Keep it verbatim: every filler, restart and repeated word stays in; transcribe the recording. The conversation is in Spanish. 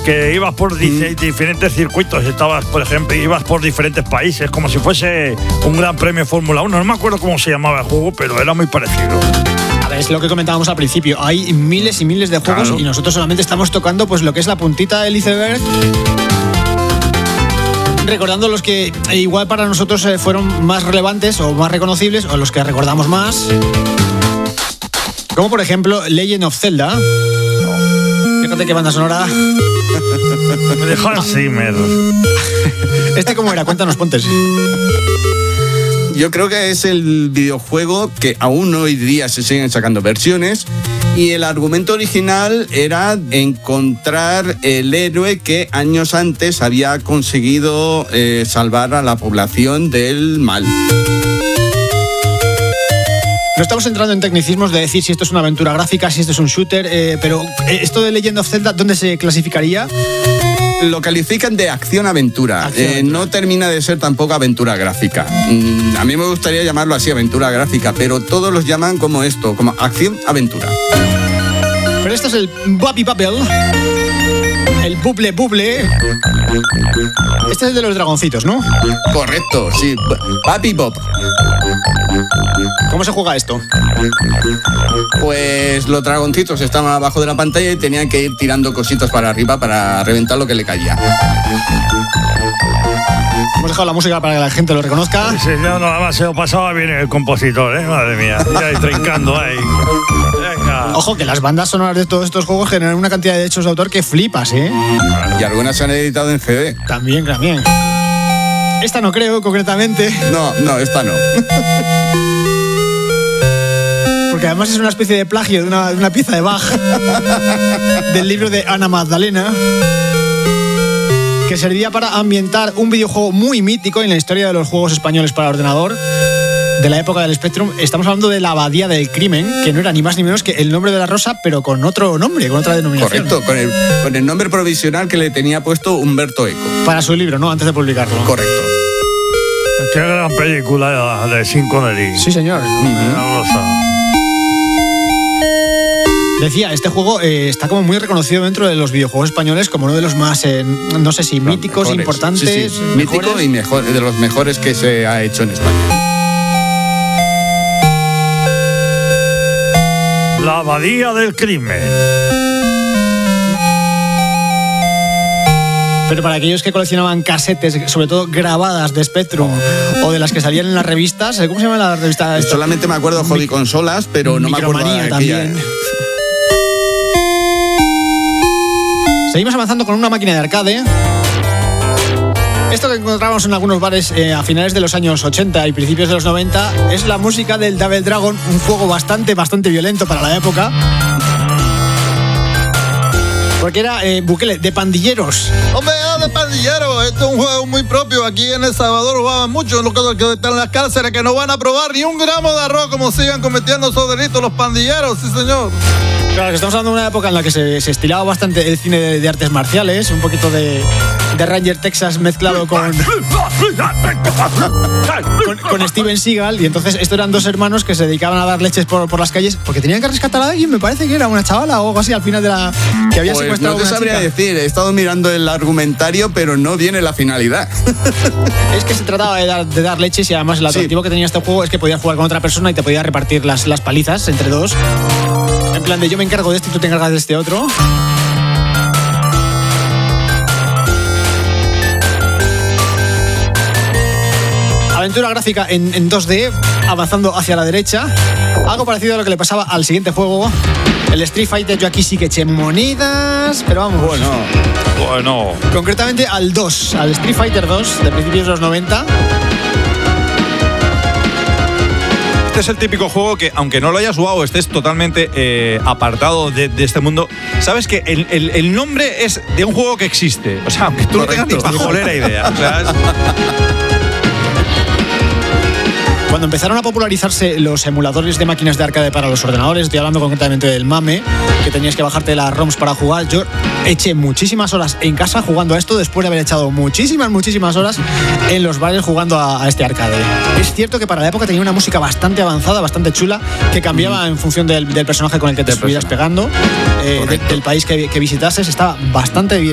porque ibas por mm. diferentes circuitos, estabas, por ejemplo, ibas por diferentes países, como si fuese un gran premio Fórmula uno. No me acuerdo cómo se llamaba el juego, pero era muy parecido. Es lo que comentábamos al principio, hay miles y miles de juegos, claro, y nosotros solamente estamos tocando pues lo que es la puntita del iceberg, recordando los que igual para nosotros fueron más relevantes o más reconocibles, o los que recordamos más, como por ejemplo Legend of Zelda. Fíjate qué banda sonora. De Hans Zimmer. ¿Este cómo era? Cuéntanos, Pontes. Yo creo que es el videojuego que aún hoy día se siguen sacando versiones, y el argumento original era encontrar el héroe que años antes había conseguido eh, salvar a la población del mal. No estamos entrando en tecnicismos de decir si esto es una aventura gráfica, si esto es un shooter, eh, pero esto de Legend of Zelda, ¿dónde se clasificaría? Lo califican de acción-aventura. Eh, no termina de ser tampoco aventura gráfica. Mm, a mí me gustaría llamarlo así, aventura gráfica, pero todos los llaman como esto, como acción-aventura. Pero esto es el Bubble Bubble. El Bubble Bubble. Este es el de los dragoncitos, ¿no? Correcto, sí. Bubble Bob. ¿Cómo se juega esto? Pues los dragoncitos estaban abajo de la pantalla y tenían que ir tirando cositas para arriba para reventar lo que le caía. Hemos dejado la música para que la gente lo reconozca. Sí, yo nada más se lo pasaba bien el compositor, ¿eh? Madre mía. Ya ahí trincando ahí. Venga. Ojo, que las bandas sonoras de todos estos juegos generan una cantidad de derechos de autor que flipas, ¿eh? Y algunas se han editado en C D. También, también. Esta no creo, concretamente. No, no, esta no. Porque además es una especie de plagio de una, de una pieza de Bach del libro de Ana Magdalena, que servía para ambientar un videojuego muy mítico en la historia de los juegos españoles para ordenador de la época del Spectrum. Estamos hablando de la Abadía del Crimen, que no era ni más ni menos que el nombre de la rosa, pero con otro nombre, con otra denominación. Correcto, con el, con el nombre provisional que le tenía puesto Humberto Eco. Para su libro, ¿no? Antes de publicarlo. Correcto. Qué gran película de Sean Connery. Sí, señor. Uh-huh. La rosa. Decía, este juego eh, está como muy reconocido dentro de los videojuegos españoles como uno de los más, eh, no sé si míticos, mejores, importantes. Sí, sí. Mítico y mejor, de los mejores que se ha hecho en España. La Abadía del Crimen. Pero para aquellos que coleccionaban casetes, sobre todo grabadas de Spectrum o de las que salían en las revistas, ¿cómo se llama la revista? Esto? Solamente me acuerdo de Hobby Consolas, pero no me acuerdo de también. Seguimos avanzando con una máquina de arcade. Esto que encontramos en algunos bares eh, a finales de los años ochenta y principios de los noventa es la música del Double Dragon, un juego bastante, bastante violento para la época. Porque era, eh, Bukele, de pandilleros. Hombre, era de pandilleros. Esto es un juego muy propio. Aquí en El Salvador jugaban mucho los que están en las cárceles, que no van a probar ni un gramo de arroz como sigan cometiendo esos delitos los pandilleros, sí señor. Claro, que estamos hablando de una época en la que se, se estilaba bastante el cine de, de artes marciales, un poquito de, de Ranger Texas mezclado con, con, con Steven Seagal, y entonces estos eran dos hermanos que se dedicaban a dar leches por, por las calles porque tenían que rescatar a alguien, me parece que era una chavala o algo así al final de la... que había pues secuestrado no te a una sabría chica. decir, he estado mirando el argumentario, pero no viene la finalidad. Es que se trataba de dar, de dar leches, y además el atractivo sí. que tenía este juego es que podías jugar con otra persona y te podías repartir las, las palizas entre dos. En plan de yo me encargo de este y tú te encargas de este otro. Aventura gráfica en, en dos D, avanzando hacia la derecha. Algo parecido a lo que le pasaba al siguiente juego, el Street Fighter. Yo aquí sí que eché moneditas, pero vamos. Bueno, bueno. Concretamente al dos, al Street Fighter dos, de principios de los noventa. Este es el típico juego que, aunque no lo hayas jugado, estés totalmente eh, apartado de, de este mundo, sabes que el, el, el nombre es de un juego que existe. O sea, aunque tú Correcto. no tengas ni pajolera idea. O sea, es... Cuando empezaron a popularizarse los emuladores de máquinas de arcade para los ordenadores, estoy hablando concretamente del MAME, que tenías que bajarte las ROMs para jugar, yo eché muchísimas horas en casa jugando a esto después de haber echado muchísimas, muchísimas horas en los bares jugando a, a este arcade. Es cierto que para la época tenía una música bastante avanzada, bastante chula, que cambiaba en función del, del personaje con el que te estuvieras pegando, eh, de, del país que, que visitases. Estaba bastante bien.